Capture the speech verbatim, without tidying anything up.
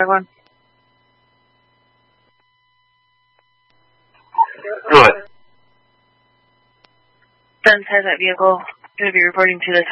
One. Go ahead. Dunn has that vehicle going to be reporting to the